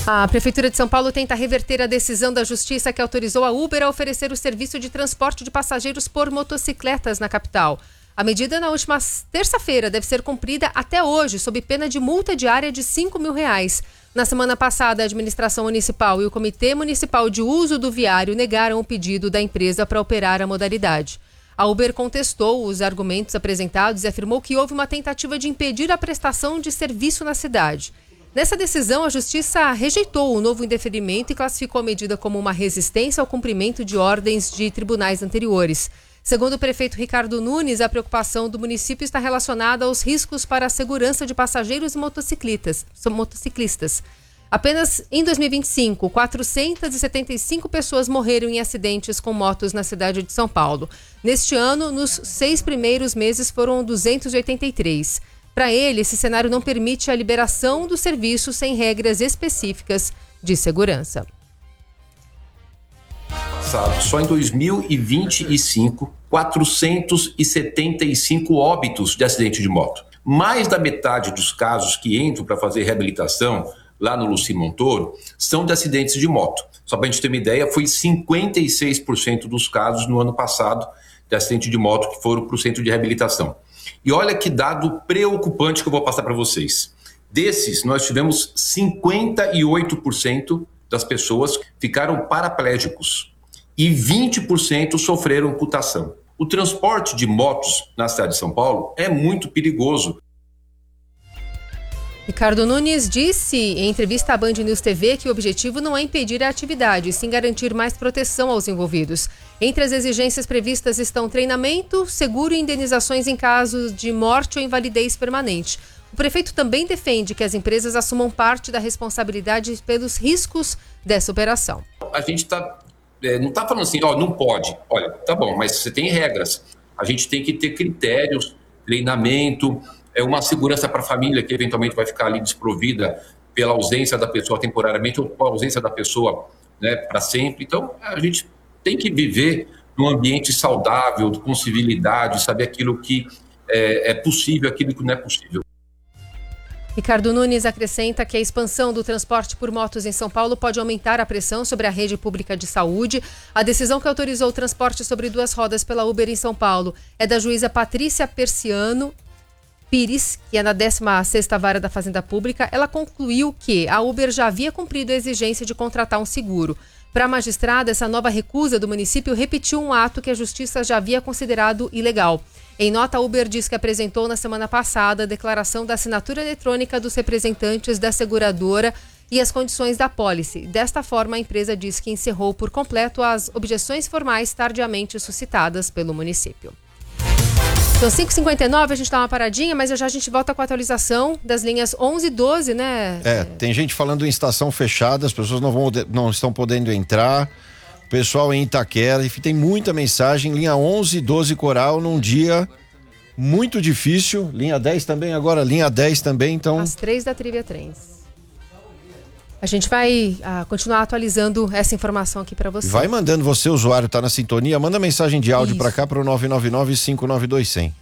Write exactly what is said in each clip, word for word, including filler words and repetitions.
A Prefeitura de São Paulo tenta reverter a decisão da Justiça que autorizou a Uber a oferecer o serviço de transporte de passageiros por motocicletas na capital. A medida, na última terça-feira, deve ser cumprida até hoje, sob pena de multa diária de cinco mil reais. Na semana passada, a administração municipal e o Comitê Municipal de Uso do Viário negaram o pedido da empresa para operar a modalidade. A Uber contestou os argumentos apresentados e afirmou que houve uma tentativa de impedir a prestação de serviço na cidade. Nessa decisão, a Justiça rejeitou o novo indeferimento e classificou a medida como uma resistência ao cumprimento de ordens de tribunais anteriores. Segundo o prefeito Ricardo Nunes, a preocupação do município está relacionada aos riscos para a segurança de passageiros e motociclistas. motociclistas. Apenas em dois mil e vinte e cinco, quatrocentas e setenta e cinco pessoas morreram em acidentes com motos na cidade de São Paulo. Neste ano, nos seis primeiros meses, foram duzentos e oitenta e três. Para ele, esse cenário não permite a liberação do serviço sem regras específicas de segurança. Só em dois mil e vinte e cinco, quatrocentos e setenta e cinco óbitos de acidente de moto. Mais da metade dos casos que entram para fazer reabilitação lá no Luci Montoro são de acidentes de moto. Só para a gente ter uma ideia, foi cinquenta e seis por cento dos casos no ano passado de acidente de moto que foram para o centro de reabilitação. E olha que dado preocupante que eu vou passar para vocês. Desses, nós tivemos cinquenta e oito por cento das pessoas ficaram paraplégicos e vinte por cento sofreram amputação. O transporte de motos na cidade de São Paulo é muito perigoso. Ricardo Nunes disse em entrevista à Band News T V que o objetivo não é impedir a atividade, e sim garantir mais proteção aos envolvidos. Entre as exigências previstas estão treinamento, seguro e indenizações em caso de morte ou invalidez permanente. O prefeito também defende que as empresas assumam parte da responsabilidade pelos riscos dessa operação. A gente tá, é, não está falando assim, ó, não pode. Olha, tá bom, mas você tem regras. A gente tem que ter critérios, treinamento, é uma segurança para a família que eventualmente vai ficar ali desprovida pela ausência da pessoa temporariamente ou pela ausência da pessoa, né, para sempre. Então, a gente tem que viver num ambiente saudável, com civilidade, saber aquilo que é, é possível, aquilo que não é possível. Ricardo Nunes acrescenta que a expansão do transporte por motos em São Paulo pode aumentar a pressão sobre a rede pública de saúde. A decisão que autorizou o transporte sobre duas rodas pela Uber em São Paulo é da juíza Patrícia Persiano Pires, que é na décima sexta Vara da Fazenda Pública. Ela concluiu que a Uber já havia cumprido a exigência de contratar um seguro. Para a magistrada, essa nova recusa do município repetiu um ato que a Justiça já havia considerado ilegal. Em nota, a Uber diz que apresentou na semana passada a declaração da assinatura eletrônica dos representantes da seguradora e as condições da pólice. Desta forma, a empresa diz que encerrou por completo as objeções formais tardiamente suscitadas pelo município. São cinco e cinquenta e nove, a gente dá uma paradinha, mas já a gente volta com a atualização das linhas onze e doze, né? É, tem gente falando em estação fechada, as pessoas não, vão, não estão podendo entrar, o pessoal em Itaquera, enfim, tem muita mensagem, linha onze e doze Coral num dia muito difícil, linha dez também agora, linha dez também, então... Às três da Trivia Trens. A gente vai ah, continuar atualizando essa informação aqui para você. Vai mandando, você, usuário, tá na sintonia, manda mensagem de áudio para cá pro nove nove nove, cinco nove dois, zero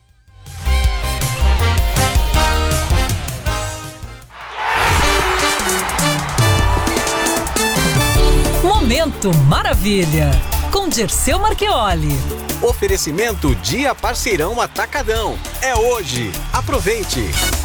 zero. Momento Maravilha, com Dirceu Marchioli. Oferecimento Dia Parceirão Atacadão. É hoje. Aproveite.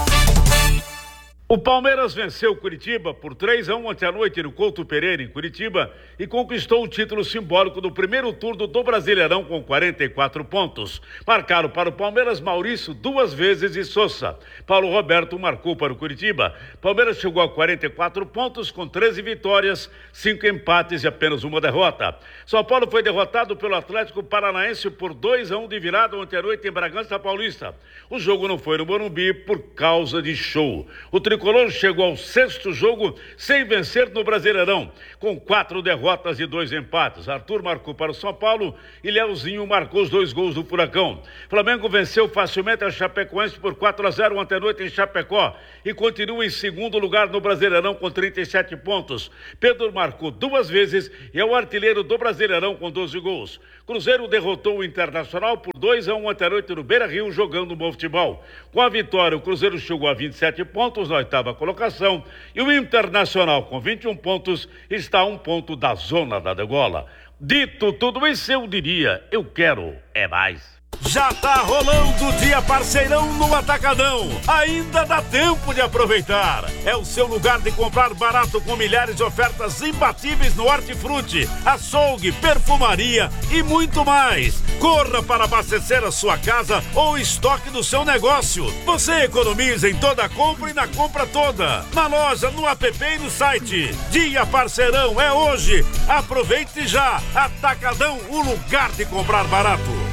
O Palmeiras venceu o Curitiba por três a um ontem à noite no Couto Pereira, em Curitiba, e conquistou o título simbólico do primeiro turno do Brasileirão com quarenta e quatro pontos. Marcaram para o Palmeiras Maurício duas vezes e Sousa. Paulo Roberto marcou para o Curitiba. Palmeiras chegou a quarenta e quatro pontos com treze vitórias, cinco empates e apenas uma derrota. São Paulo foi derrotado pelo Atlético Paranaense por dois a um de virada ontem à noite em Bragança Paulista. O jogo não foi no Morumbi por causa de show. O O tricolor chegou ao sexto jogo sem vencer no Brasileirão, com quatro derrotas e dois empates. Arthur marcou para o São Paulo e Leozinho marcou os dois gols do Furacão. Flamengo venceu facilmente a Chapecoense por quatro a zero ontem à noite em Chapecó e continua em segundo lugar no Brasileirão com trinta e sete pontos. Pedro marcou duas vezes e é o artilheiro do Brasileirão com doze gols. Cruzeiro derrotou o Internacional por dois a um ontem à noite no Beira-Rio, jogando bom futebol. Com a vitória, o Cruzeiro chegou a vinte e sete pontos na oitava colocação e o Internacional, com vinte e um pontos, está a um ponto da zona da degola. Dito tudo isso, eu diria, eu quero é mais. Já tá rolando o Dia Parceirão no Atacadão. Ainda dá tempo de aproveitar. É o seu lugar de comprar barato com milhares de ofertas imbatíveis no hortifruti, açougue, perfumaria e muito mais. Corra para abastecer a sua casa ou estoque do seu negócio. Você economiza em toda a compra e na compra toda. Na loja, no app e no site. Dia Parceirão é hoje. Aproveite já. Atacadão, o lugar de comprar barato.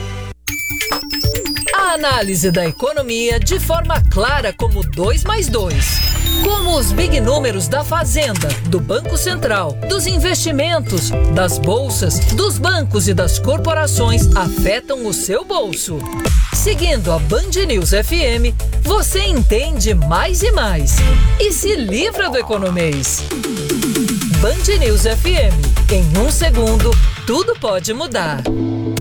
A análise da economia de forma clara como dois mais dois. Como os big números da Fazenda, do Banco Central, dos investimentos, das bolsas, dos bancos e das corporações afetam o seu bolso. Seguindo a Band News F M, você entende mais e mais. E se livra do economês. Band News F M. Em um segundo, tudo pode mudar.